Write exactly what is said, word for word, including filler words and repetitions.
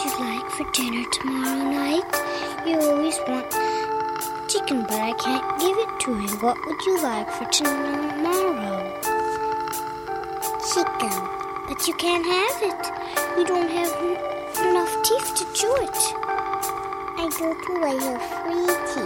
you like for dinner tomorrow night? You always want chicken, but I can't give it to you. What would you like for tomorrow? Chicken. But you can't have it. You don't have n- enough teeth to chew it. I don't think I have free